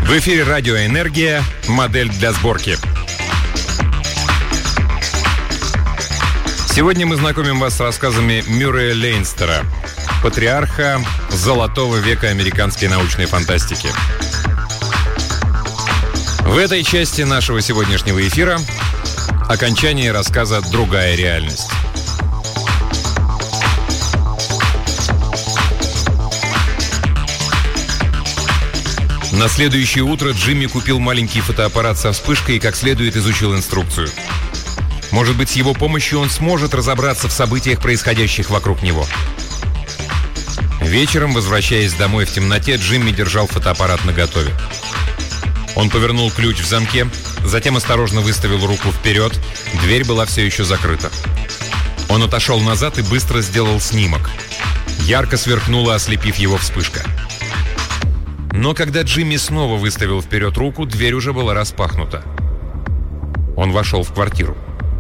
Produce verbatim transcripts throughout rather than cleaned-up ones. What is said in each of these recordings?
В эфире «Радио Энергия», модель для сборки. Сегодня мы знакомим вас с рассказами Мюррея Лейнстера, патриарха золотого века американской научной фантастики. В этой части нашего сегодняшнего эфира окончание рассказа «Другая реальность». На следующее утро Джимми купил маленький фотоаппарат со вспышкой и как следует изучил инструкцию. Может быть, с его помощью он сможет разобраться в событиях, происходящих вокруг него. Вечером, возвращаясь домой в темноте, Джимми держал фотоаппарат наготове. Он повернул ключ в замке, затем осторожно выставил руку вперед. Дверь была все еще закрыта. Он отошел назад и быстро сделал снимок. Ярко сверкнула, ослепив его вспышка. Но когда Джимми снова выставил вперед руку, дверь уже была распахнута. Он вошел в квартиру.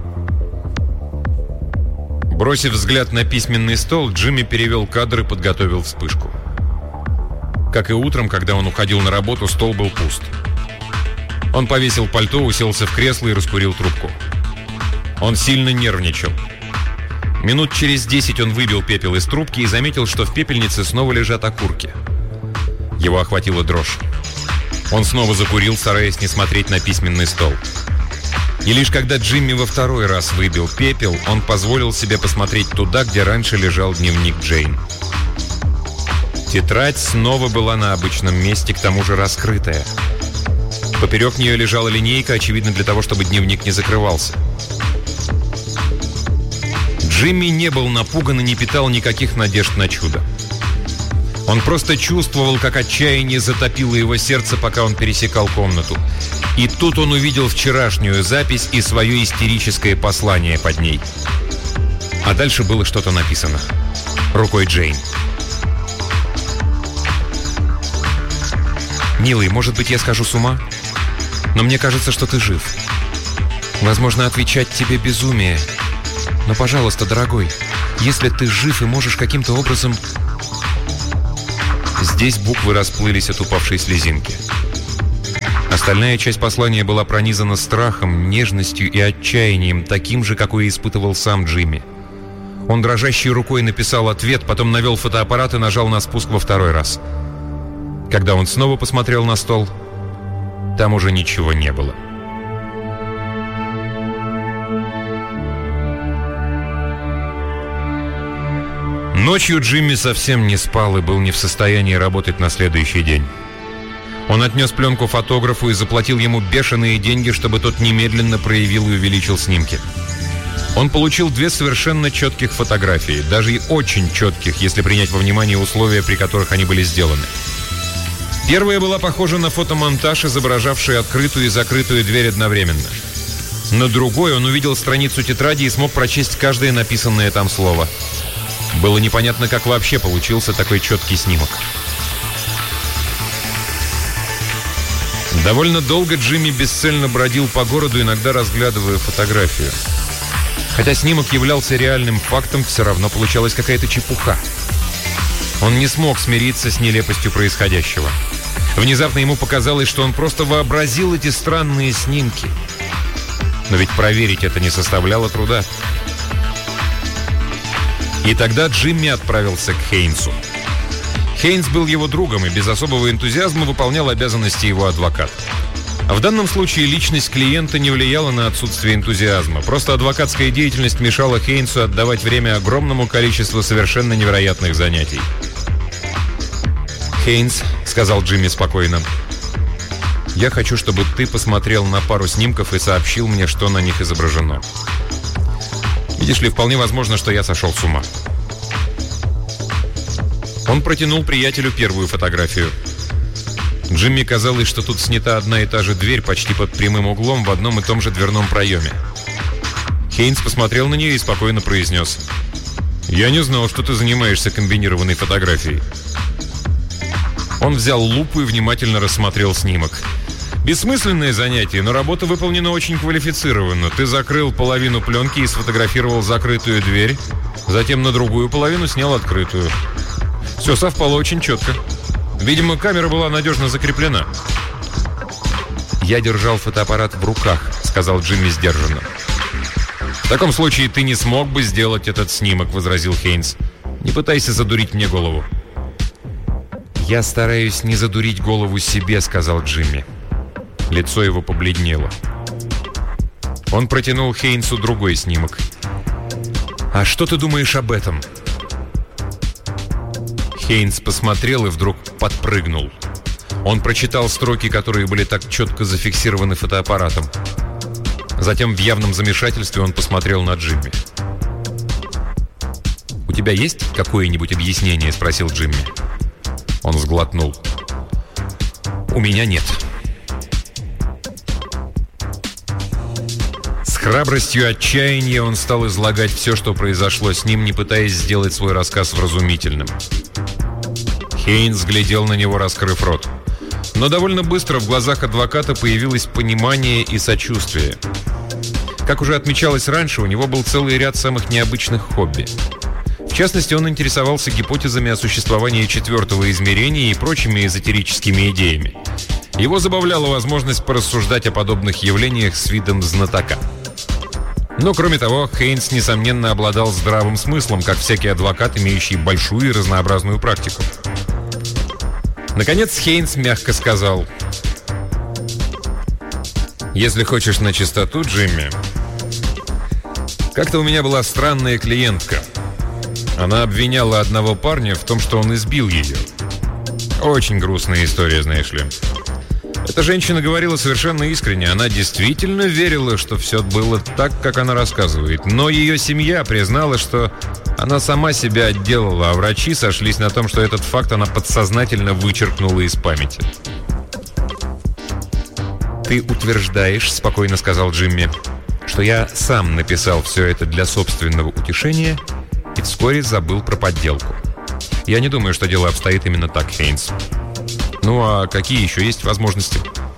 Бросив взгляд на письменный стол, Джимми перевел кадр и подготовил вспышку. Как и утром, когда он уходил на работу, стол был пуст. Он повесил пальто, уселся в кресло и раскурил трубку. Он сильно нервничал. Минут через десять он выбил пепел из трубки и заметил, что в пепельнице снова лежат окурки. Его охватила дрожь. Он снова закурил, стараясь не смотреть на письменный стол. И лишь когда Джимми во второй раз выбил пепел, он позволил себе посмотреть туда, где раньше лежал дневник Джейн. Тетрадь снова была на обычном месте, к тому же раскрытая. Поперек нее лежала линейка, очевидно, для того, чтобы дневник не закрывался. Джимми не был напуган и не питал никаких надежд на чудо. Он просто чувствовал, как отчаяние затопило его сердце, пока он пересекал комнату. И тут он увидел вчерашнюю запись и свое истерическое послание под ней. А дальше было что-то написано. Рукой Джейн. «Милый, может быть, я схожу с ума? Но мне кажется, что ты жив. Возможно, отвечать тебе безумие. Но, пожалуйста, дорогой, если ты жив и можешь каким-то образом...» Здесь буквы расплылись от упавшей слезинки. Остальная часть послания была пронизана страхом, нежностью и отчаянием, таким же, какой испытывал сам Джимми. Он дрожащей рукой написал ответ, потом навел фотоаппарат и нажал на спуск во второй раз. Когда он снова посмотрел на стол, там уже ничего не было. Ночью Джимми совсем не спал и был не в состоянии работать на следующий день. Он отнес пленку фотографу и заплатил ему бешеные деньги, чтобы тот немедленно проявил и увеличил снимки. Он получил две совершенно четких фотографии, даже и очень четких, если принять во внимание условия, при которых они были сделаны. Первая была похожа на фотомонтаж, изображавший открытую и закрытую дверь одновременно. На другой он увидел страницу тетради и смог прочесть каждое написанное там слово. Было непонятно, как вообще получился такой четкий снимок. Довольно долго Джимми бесцельно бродил по городу, иногда разглядывая фотографию. Хотя снимок являлся реальным фактом, все равно получалась какая-то чепуха. Он не смог смириться с нелепостью происходящего. Внезапно ему показалось, что он просто вообразил эти странные снимки. Но ведь проверить это не составляло труда. И тогда Джимми отправился к Хейнсу. Хейнс был его другом и без особого энтузиазма выполнял обязанности его адвоката. В данном случае личность клиента не влияла на отсутствие энтузиазма. Просто адвокатская деятельность мешала Хейнсу отдавать время огромному количеству совершенно невероятных занятий. «Хейнс», — сказал Джимми спокойно, — «я хочу, чтобы ты посмотрел на пару снимков и сообщил мне, что на них изображено. Видишь ли, вполне возможно, что я сошел с ума». Он протянул приятелю первую фотографию. Джимми казалось, что тут снята одна и та же дверь почти под прямым углом в одном и том же дверном проеме. Хейнс посмотрел на нее и спокойно произнес: «Я не знал, что ты занимаешься комбинированной фотографией». Он взял лупу и внимательно рассмотрел снимок. «Бессмысленное занятие, но работа выполнена очень квалифицированно. Ты закрыл половину пленки и сфотографировал закрытую дверь, затем на другую половину снял открытую. Все совпало очень четко. Видимо, камера была надежно закреплена». «Я держал фотоаппарат в руках», — сказал Джимми сдержанно. «В таком случае ты не смог бы сделать этот снимок», — возразил Хейнс. «Не пытайся задурить мне голову». «Я стараюсь не задурить голову себе», — сказал Джимми. Лицо его побледнело. Он протянул Хейнсу другой снимок. «А что ты думаешь об этом?» Хейнс посмотрел и вдруг подпрыгнул. Он прочитал строки, которые были так четко зафиксированы фотоаппаратом. Затем в явном замешательстве он посмотрел на Джимми. «У тебя есть какое-нибудь объяснение?» — спросил Джимми. Он сглотнул. «У меня нет». С храбростью отчаяния он стал излагать все, что произошло с ним, не пытаясь сделать свой рассказ вразумительным. Хейнс глядел на него, раскрыв рот. Но довольно быстро в глазах адвоката появилось понимание и сочувствие. Как уже отмечалось раньше, у него был целый ряд самых необычных хобби. В частности, он интересовался гипотезами о существовании четвертого измерения и прочими эзотерическими идеями. Его забавляла возможность порассуждать о подобных явлениях с видом знатока. Но, кроме того, Хейнс, несомненно, обладал здравым смыслом, как всякий адвокат, имеющий большую и разнообразную практику. Наконец, Хейнс мягко сказал: «Если хочешь на чистоту, Джимми, как-то у меня была странная клиентка. Она обвиняла одного парня в том, что он избил ее. Очень грустная история, знаешь ли. Эта женщина говорила совершенно искренне. Она действительно верила, что все было так, как она рассказывает. Но ее семья признала, что она сама себя отделала, а врачи сошлись на том, что этот факт она подсознательно вычеркнула из памяти». «Ты утверждаешь, — спокойно сказал Джимми, — что я сам написал все это для собственного утешения и вскоре забыл про подделку. Я не думаю, что дело обстоит именно так, Хейнс. Ну а какие еще есть возможности?»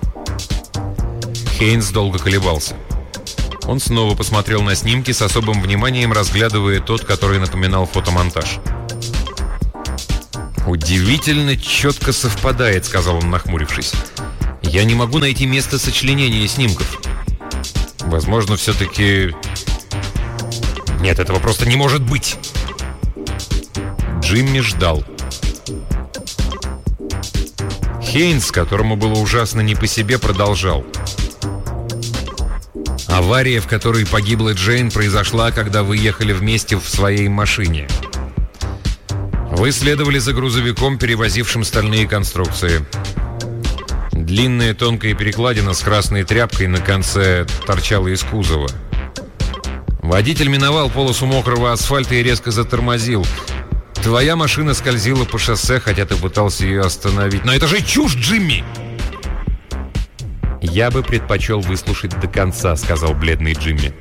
Хейнс долго колебался. Он снова посмотрел на снимки, с особым вниманием разглядывая тот, который напоминал фотомонтаж. «Удивительно четко совпадает», — сказал он, нахмурившись. «Я не могу найти место сочленения снимков. Возможно, все-таки... Нет, этого просто не может быть!» Джимми ждал. Хейнс, которому было ужасно не по себе, продолжал. «Авария, в которой погибла Джейн, произошла, когда вы ехали вместе в своей машине. Вы следовали за грузовиком, перевозившим стальные конструкции. Длинная тонкая перекладина с красной тряпкой на конце торчала из кузова. Водитель миновал полосу мокрого асфальта и резко затормозил. Твоя машина скользила по шоссе, хотя ты пытался ее остановить. Но это же чушь, Джимми!» «Я бы предпочел выслушать до конца», — сказал бледный Джимми.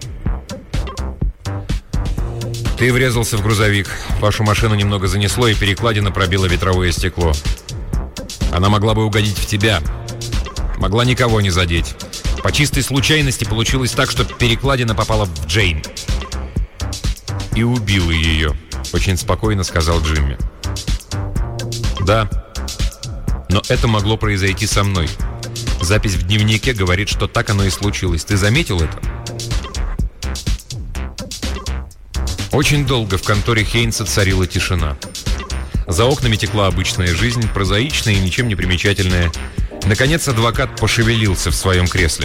«Ты врезался в грузовик. Вашу машину немного занесло, и перекладина пробила ветровое стекло. Она могла бы угодить в тебя. Могла никого не задеть. По чистой случайности получилось так, что перекладина попала в Джейн. И убила ее», — очень спокойно сказал Джимми. «Да, но это могло произойти со мной. Запись в дневнике говорит, что так оно и случилось. Ты заметил это?» Очень долго в конторе Хейнса царила тишина. За окнами текла обычная жизнь, прозаичная и ничем не примечательная. Наконец адвокат пошевелился в своем кресле.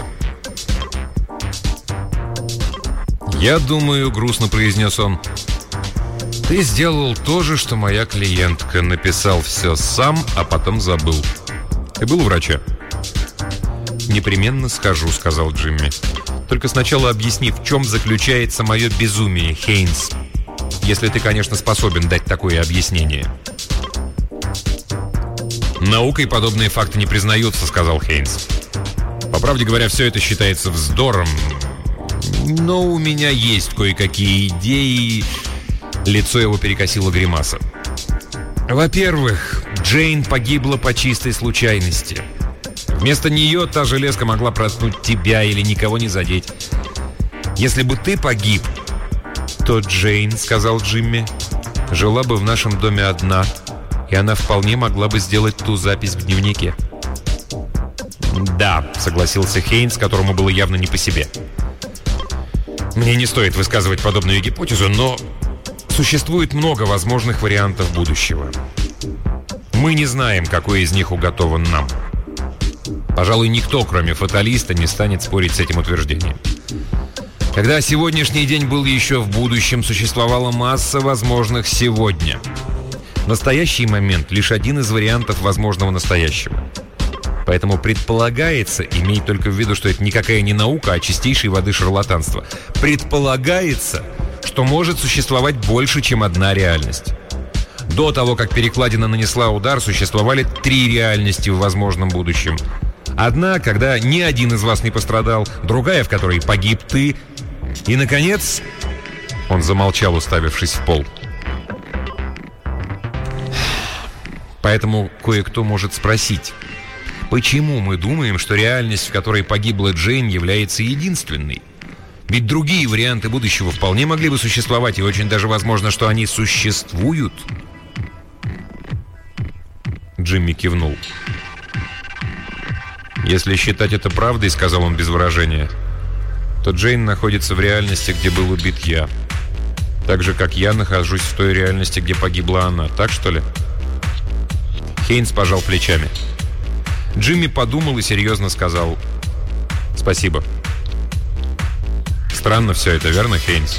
«Я думаю, — грустно произнес он, — ты сделал то же, что моя клиентка. Написал все сам, а потом забыл. Ты был у врача?» «Непременно схожу», — сказал Джимми. «Только сначала объясни, в чем заключается мое безумие, Хейнс. Если ты, конечно, способен дать такое объяснение». «Наукой подобные факты не признаются», — сказал Хейнс. «По правде говоря, все это считается вздором. Но у меня есть кое-какие идеи». Лицо его перекосило гримаса. «Во-первых, Джейн погибла по чистой случайности. Вместо нее та железка могла проткнуть тебя или никого не задеть. Если бы ты погиб, то Джейн, — сказал Джимми, — жила бы в нашем доме одна, и она вполне могла бы сделать ту запись в дневнике». «Да», — согласился Хейнс, которому было явно не по себе. «Мне не стоит высказывать подобную гипотезу, но существует много возможных вариантов будущего. Мы не знаем, какой из них уготован нам. Пожалуй, никто, кроме фаталиста, не станет спорить с этим утверждением. Когда сегодняшний день был еще в будущем, существовала масса возможных сегодня. Настоящий момент — лишь один из вариантов возможного настоящего. Поэтому предполагается, имей только в виду, что это никакая не наука, а чистейшей воды шарлатанство, предполагается, что может существовать больше, чем одна реальность. До того, как перекладина нанесла удар, существовали три реальности в возможном будущем. Одна, когда ни один из вас не пострадал, другая, в которой погиб ты, и, наконец, он замолчал, уставившись в пол. Поэтому кое-кто может спросить, почему мы думаем, что реальность, в которой погибла Джейн, является единственной? Ведь другие варианты будущего вполне могли бы существовать, и очень даже возможно, что они существуют. Джимми кивнул. «Если считать это правдой, — сказал он без выражения, — то Джейн находится в реальности, где был убит я. Так же, как я нахожусь в той реальности, где погибла она. Так, что ли?» Хейнс пожал плечами. Джимми подумал и серьезно сказал: «Спасибо». «Странно все это, верно, Хейнс?»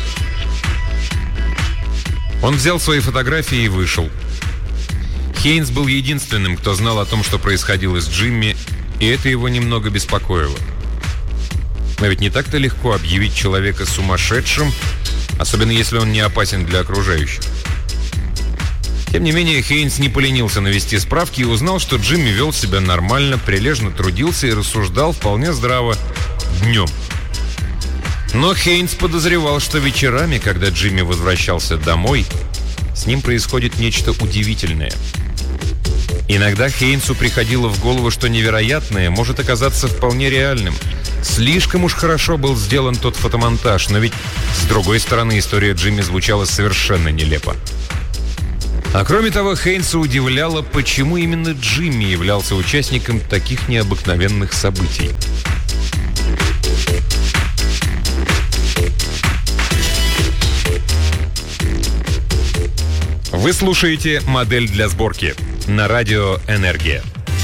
Он взял свои фотографии и вышел. Хейнс был единственным, кто знал о том, что происходило с Джимми, и это его немного беспокоило. Но ведь не так-то легко объявить человека сумасшедшим, особенно если он не опасен для окружающих. Тем не менее, Хейнс не поленился навести справки и узнал, что Джимми вел себя нормально, прилежно трудился и рассуждал вполне здраво днем. Но Хейнс подозревал, что вечерами, когда Джимми возвращался домой, с ним происходит нечто удивительное. Иногда Хейнсу приходило в голову, что невероятное может оказаться вполне реальным. Слишком уж хорошо был сделан тот фотомонтаж, но ведь, с другой стороны, история Джимми звучала совершенно нелепо. А кроме того, Хейнса удивляло, почему именно Джимми являлся участником таких необыкновенных событий. Вы слушаете «Модель для сборки» на радио «Энергия».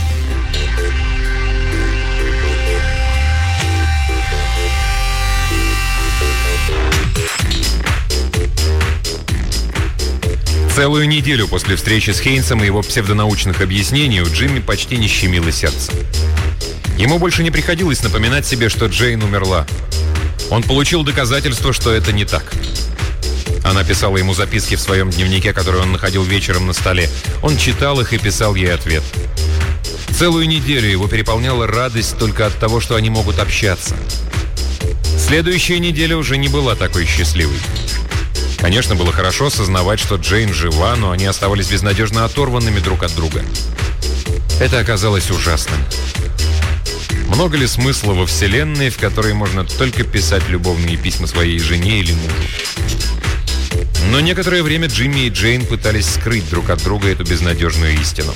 Целую неделю после встречи с Хейнсом и его псевдонаучных объяснений у Джимми почти не щемило сердце. Ему больше не приходилось напоминать себе, что Джейн умерла. Он получил доказательство, что это не так. Она писала ему записки в своем дневнике, который он находил вечером на столе. Он читал их и писал ей ответ. Целую неделю его переполняла радость только от того, что они могут общаться. Следующая неделя уже не была такой счастливой. Конечно, было хорошо осознавать, что Джейн жива, но они оставались безнадежно оторванными друг от друга. Это оказалось ужасным. Много ли смысла во вселенной, в которой можно только писать любовные письма своей жене или мужу? Но некоторое время Джимми и Джейн пытались скрыть друг от друга эту безнадежную истину.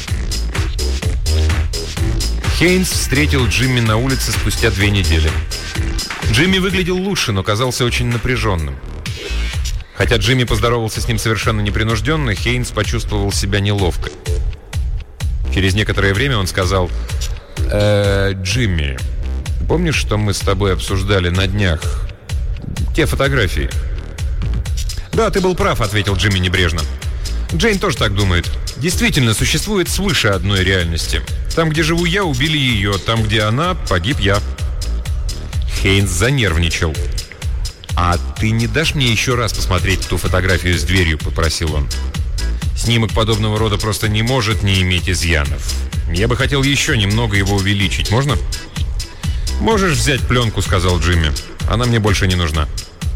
Хейнс встретил Джимми на улице спустя две недели. Джимми выглядел лучше, но казался очень напряженным. Хотя Джимми поздоровался с ним совершенно непринужденно, Хейнс почувствовал себя неловко. Через некоторое время он сказал: «Э, Джимми, помнишь, что мы с тобой обсуждали на днях? Те фотографии?» «Да, ты был прав», — ответил Джимми небрежно. «Джейн тоже так думает. Действительно, существует свыше одной реальности. Там, где живу я, убили ее. Там, где она, погиб я». Хейнс занервничал. «А ты не дашь мне еще раз посмотреть ту фотографию с дверью?» — попросил он. «Снимок подобного рода просто не может не иметь изъянов. Я бы хотел еще немного его увеличить. Можно?» «Можешь взять пленку», — сказал Джимми. «Она мне больше не нужна».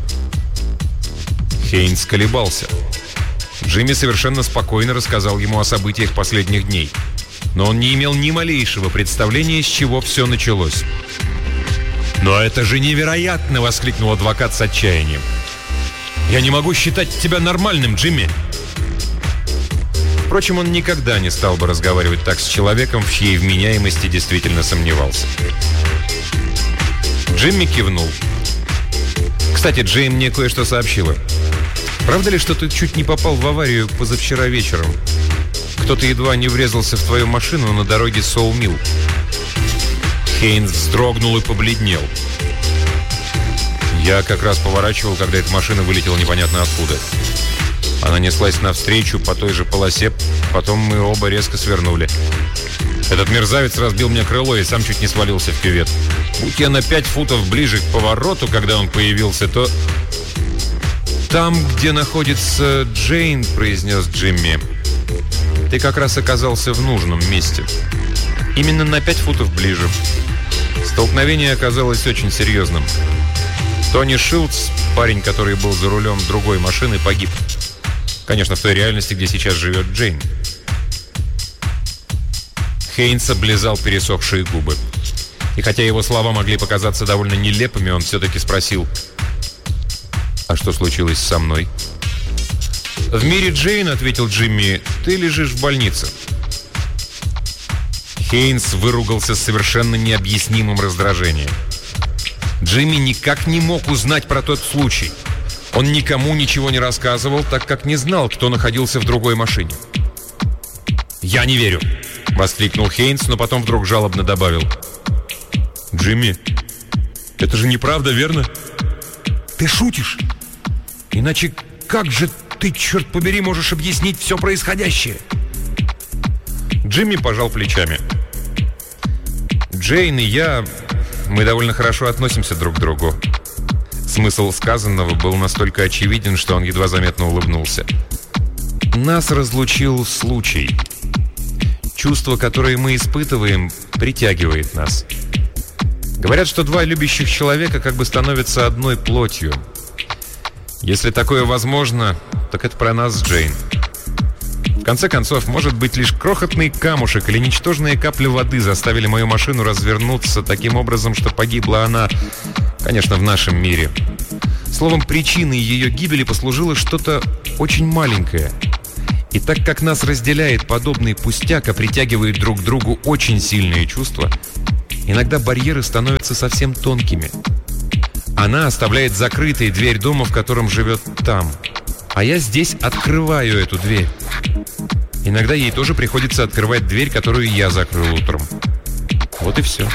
Хейнс колебался. Джимми совершенно спокойно рассказал ему о событиях последних дней. Но он не имел ни малейшего представления, с чего все началось. «Но это же невероятно!» — воскликнул адвокат с отчаянием. «Я не могу считать тебя нормальным, Джимми!» Впрочем, он никогда не стал бы разговаривать так с человеком, в чьей вменяемости действительно сомневался. Джимми кивнул. «Кстати, Джейн мне кое-что сообщила. Правда ли, что ты чуть не попал в аварию позавчера вечером? Кто-то едва не врезался в твою машину на дороге Соул-Милл». Хейнс вздрогнул и побледнел. «Я как раз поворачивал, когда эта машина вылетела непонятно откуда. Она неслась навстречу по той же полосе, потом мы оба резко свернули. Этот мерзавец разбил мне крыло и сам чуть не свалился в кювет. Будь я на пять футов ближе к повороту, когда он появился, то...» «Там, где находится Джейн», — произнес Джимми, — «ты как раз оказался в нужном месте. Именно на пять футов ближе. Столкновение оказалось очень серьезным. Тони Шилдс, парень, который был за рулем другой машины, погиб. Конечно, в той реальности, где сейчас живет Джейн». Хейнс облизал пересохшие губы. И хотя его слова могли показаться довольно нелепыми, он все-таки спросил: «А что случилось со мной?» «В мире Джейн, — ответил Джимми, — ты лежишь в больнице». Хейнс выругался с совершенно необъяснимым раздражением. Джимми никак не мог узнать про тот случай. Он никому ничего не рассказывал, так как не знал, кто находился в другой машине. «Я не верю!» — воскликнул Хейнс, но потом вдруг жалобно добавил: «Джимми, это же неправда, верно? Ты шутишь? Иначе как же ты, черт побери, можешь объяснить все происходящее?» Джимми пожал плечами. «Джейн и я, мы довольно хорошо относимся друг к другу». Смысл сказанного был настолько очевиден, что он едва заметно улыбнулся. «Нас разлучил случай. Чувство, которое мы испытываем, притягивает нас. Говорят, что два любящих человека как бы становятся одной плотью. Если такое возможно, так это про нас с Джейн. В конце концов, может быть, лишь крохотный камушек или ничтожная капля воды заставили мою машину развернуться таким образом, что погибла она, конечно, в нашем мире. Словом, причиной ее гибели послужило что-то очень маленькое. И так как нас разделяет подобный пустяк, а притягивает друг к другу очень сильные чувства, иногда барьеры становятся совсем тонкими. Она оставляет закрытой дверь дома, в котором живет там, а я здесь открываю эту дверь. Иногда ей тоже приходится открывать дверь, которую я закрыл утром. Вот и все».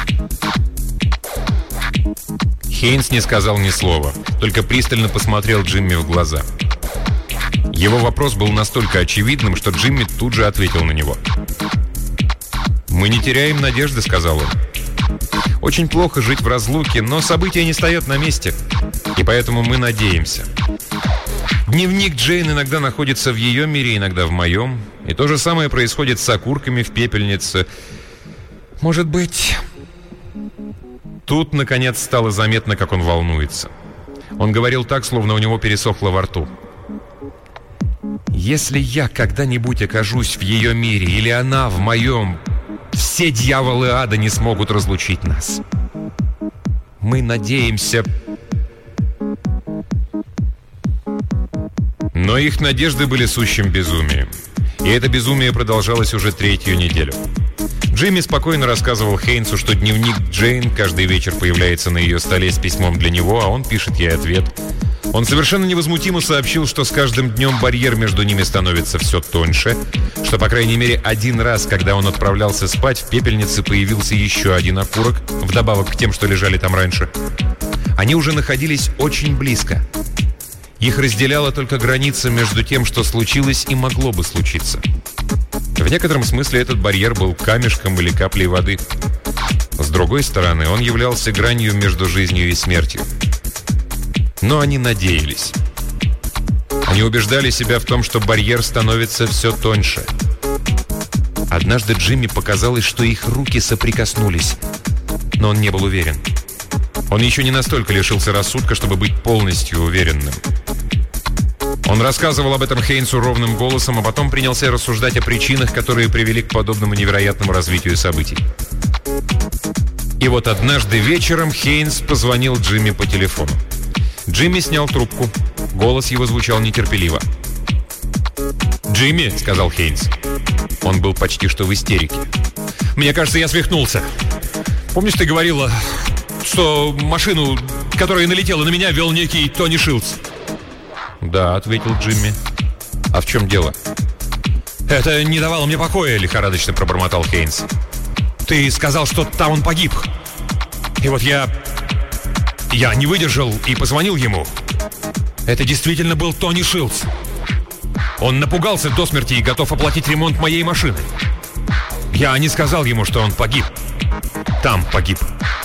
Хейнс не сказал ни слова, только пристально посмотрел Джимми в глаза. Его вопрос был настолько очевидным, что Джимми тут же ответил на него. «Мы не теряем надежды», — сказал он. «Очень плохо жить в разлуке, но события не стоят на месте, и поэтому мы надеемся. Дневник Джейн иногда находится в ее мире, иногда в моем, и то же самое происходит с окурками в пепельнице. Может быть...» Тут, наконец, стало заметно, как он волнуется. Он говорил так, словно у него пересохло во рту. «Если я когда-нибудь окажусь в ее мире, или она в моем, все дьяволы ада не смогут разлучить нас. Мы надеемся...» Но их надежды были сущим безумием. И это безумие продолжалось уже третью неделю. Джимми спокойно рассказывал Хейнсу, что дневник Джейн каждый вечер появляется на ее столе с письмом для него, а он пишет ей ответ. Он совершенно невозмутимо сообщил, что с каждым днем барьер между ними становится все тоньше, что, по крайней мере, один раз, когда он отправлялся спать, в пепельнице появился еще один окурок, вдобавок к тем, что лежали там раньше. Они уже находились очень близко. Их разделяла только граница между тем, что случилось и могло бы случиться. В некотором смысле этот барьер был камешком или каплей воды. С другой стороны, он являлся гранью между жизнью и смертью. Но они надеялись. Они убеждали себя в том, что барьер становится все тоньше. Однажды Джимми показалось, что их руки соприкоснулись, но он не был уверен. Он еще не настолько лишился рассудка, чтобы быть полностью уверенным. Он рассказывал об этом Хейнсу ровным голосом, а потом принялся рассуждать о причинах, которые привели к подобному невероятному развитию событий. И вот однажды вечером Хейнс позвонил Джимми по телефону. Джимми снял трубку. Голос его звучал нетерпеливо. «Джимми», — сказал Хейнс, Он был почти что в истерике. «Мне кажется, я свихнулся. Помнишь, ты говорила, что машину, которая налетела на меня, вел некий Тони Шилдс?» «Да», — ответил Джимми. «А в чем дело?» «Это не давало мне покоя», — лихорадочно пробормотал Хейнс. «Ты сказал, что там он погиб. И вот я... Я не выдержал и позвонил ему. Это действительно был Тони Шилдс. Он напугался до смерти и готов оплатить ремонт моей машины. Я не сказал ему, что он погиб. Там погиб».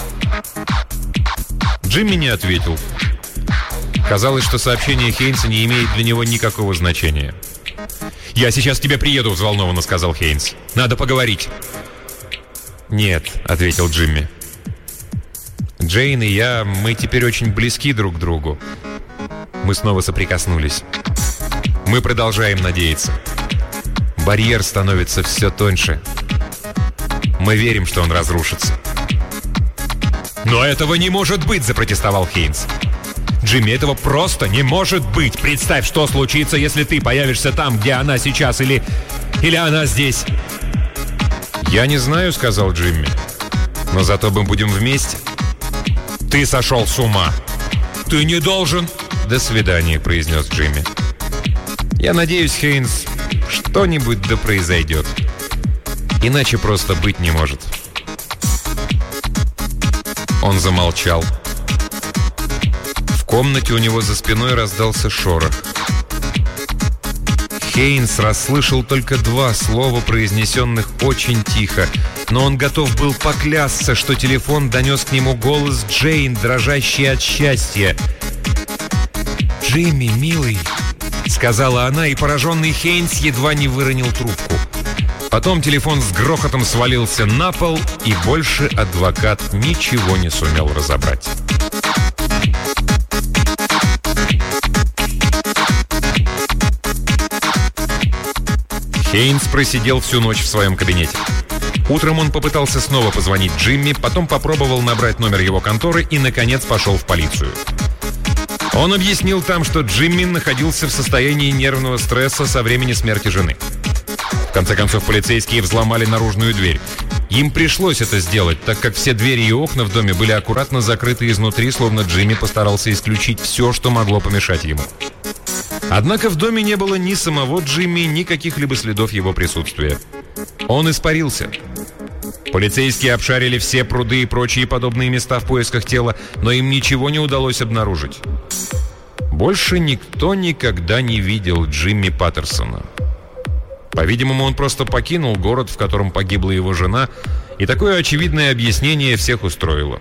Джимми не ответил. Казалось, что сообщение Хейнса не имеет для него никакого значения. «Я сейчас к тебе приеду», — взволнованно сказал Хейнс. «Надо поговорить». «Нет», — ответил Джимми. «Джейн и я, мы теперь очень близки друг к другу». Мы снова соприкоснулись. Мы продолжаем надеяться. Барьер становится все тоньше. Мы верим, что он разрушится. «Но этого не может быть!» — запротестовал Хейнс. «Джимми, этого просто не может быть! Представь, что случится, если ты появишься там, где она сейчас, или... или она здесь!» «Я не знаю», — сказал Джимми. «Но зато мы будем вместе». «Ты сошел с ума!» «Ты не должен...» «До свидания», — произнес Джимми. «Я надеюсь, Хейнс, что-нибудь да произойдет. Иначе просто быть не может». Он замолчал. В комнате у него за спиной раздался шорох. Хейнс расслышал только два слова, произнесенных очень тихо, но он готов был поклясться, что телефон донес к нему голос Джейн, дрожащий от счастья. «Джимми, милый», — сказала она, и пораженный Хейнс едва не выронил трубку. Потом телефон с грохотом свалился на пол, и больше адвокат ничего не сумел разобрать. Хейнс просидел всю ночь в своем кабинете. Утром он попытался снова позвонить Джимми, потом попробовал набрать номер его конторы и, наконец, пошел в полицию. Он объяснил там, что Джимми находился в состоянии нервного стресса со времени смерти жены. В конце концов, полицейские взломали наружную дверь. Им пришлось это сделать, так как все двери и окна в доме были аккуратно закрыты изнутри, словно Джимми постарался исключить все, что могло помешать ему. Однако в доме не было ни самого Джимми, ни каких-либо следов его присутствия. Он испарился. Полицейские обшарили все пруды и прочие подобные места в поисках тела, но им ничего не удалось обнаружить. Больше никто никогда не видел Джимми Паттерсона. По-видимому, он просто покинул город, в котором погибла его жена, и такое очевидное объяснение всех устроило.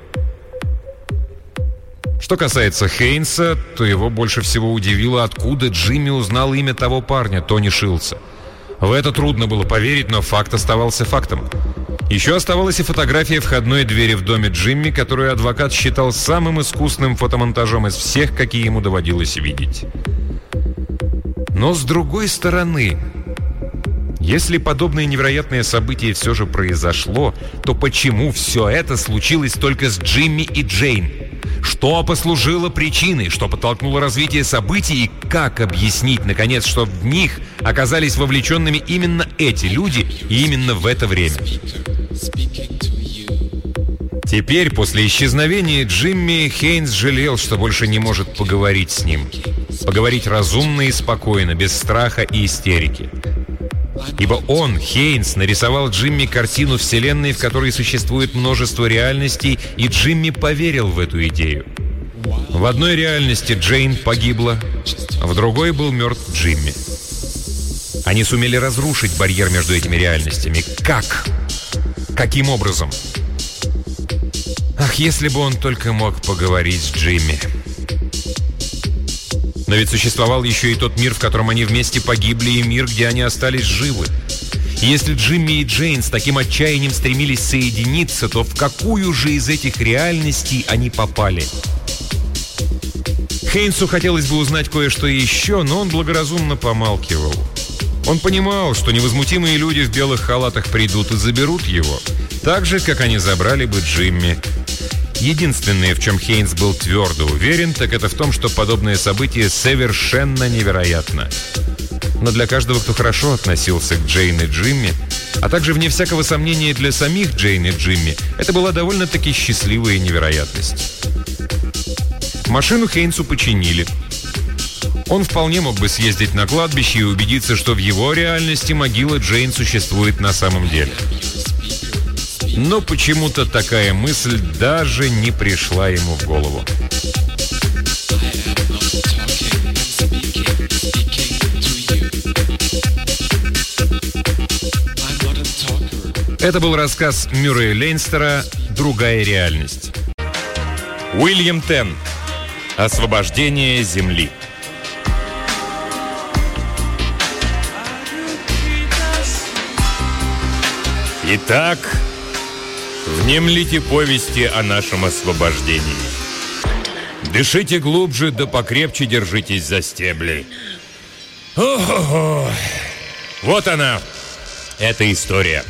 Что касается Хейнса, то его больше всего удивило, откуда Джимми узнал имя того парня, Тони Шилдса. В это трудно было поверить, но факт оставался фактом. Еще оставалась и фотография входной двери в доме Джимми, которую адвокат считал самым искусным фотомонтажом из всех, какие ему доводилось видеть. Но с другой стороны, если подобное невероятное событие все же произошло, то почему все это случилось только с Джимми и Джейн? Что послужило причиной, что подтолкнуло развитие событий, и как объяснить, наконец, что в них оказались вовлеченными именно эти люди и именно в это время? Теперь, после исчезновения Джимми, Хейнс жалел, что больше не может поговорить с ним. Поговорить разумно и спокойно, без страха и истерики. Ибо он, Хейнс, нарисовал Джимми картину вселенной, в которой существует множество реальностей, и Джимми поверил в эту идею. В одной реальности Джейн погибла, в другой был мертв Джимми. Они сумели разрушить барьер между этими реальностями. Как? Каким образом? Ах, если бы он только мог поговорить с Джимми. Но ведь существовал еще и тот мир, в котором они вместе погибли, и мир, где они остались живы. И если Джимми и Джейн с таким отчаянием стремились соединиться, то в какую же из этих реальностей они попали? Хейнсу хотелось бы узнать кое-что еще, но он благоразумно помалкивал. Он понимал, что невозмутимые люди в белых халатах придут и заберут его, так же, как они забрали бы Джимми. Единственное, в чем Хейнс был твердо уверен, так это в том, что подобное событие совершенно невероятно. Но для каждого, кто хорошо относился к Джейн и Джимми, а также, вне всякого сомнения, для самих Джейн и Джимми, это была довольно-таки счастливая невероятность. Машину Хейнсу починили. Он вполне мог бы съездить на кладбище и убедиться, что в его реальности могила Джейн существует на самом деле. Но почему-то такая мысль даже не пришла ему в голову. Это был рассказ Мюррея Лейнстера «Другая реальность». Уильям Тенн. Освобождение Земли. Итак, внемлите повести о нашем освобождении. Дышите глубже, да покрепче держитесь за стебли. О-хо-хо. Вот она, эта история.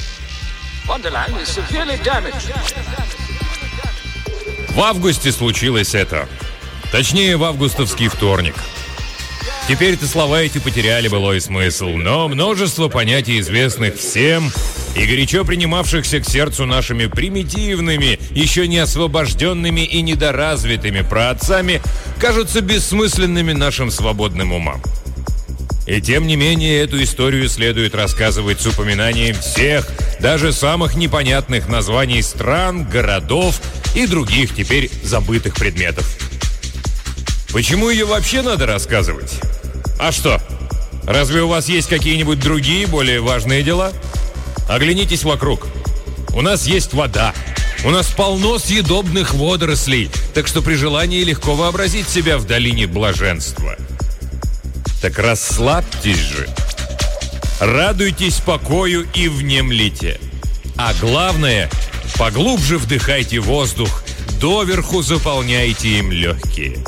В августе случилось это. Точнее, в августовский вторник. Теперь-то слова эти потеряли былой смысл, но множество понятий, известных всем и горячо принимавшихся к сердцу нашими примитивными, еще не освобожденными и недоразвитыми праотцами, кажутся бессмысленными нашим свободным умам. И тем не менее, эту историю следует рассказывать с упоминанием всех, даже самых непонятных названий стран, городов и других теперь забытых предметов. Почему ее вообще надо рассказывать? А что, разве у вас есть какие-нибудь другие, более важные дела? Оглянитесь вокруг. У нас есть вода. У нас полно съедобных водорослей, так что при желании легко вообразить себя в долине блаженства. Так расслабьтесь же. Радуйтесь покою и внемлите. А главное, поглубже вдыхайте воздух, доверху заполняйте им легкие.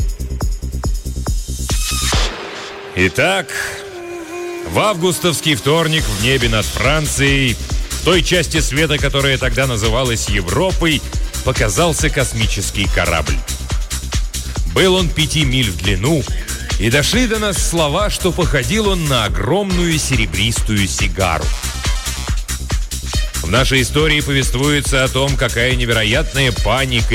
Итак, в августовский вторник в небе над Францией, в той части света, которая тогда называлась Европой, показался космический корабль. Был он пяти миль в длину, и дошли до нас слова, что походил он на огромную серебристую сигару. В нашей истории повествуется о том, какая невероятная паника